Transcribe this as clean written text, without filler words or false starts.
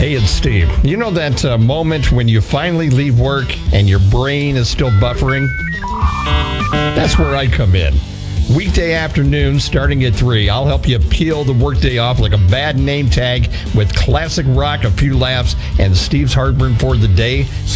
Hey, it's Steve. You know that moment when you finally leave work and your brain is still buffering? That's where I come in. Weekday afternoons starting at 3, I'll help you peel the workday off like a bad name tag with classic rock, a few laughs, and Steve's heartburn for the day.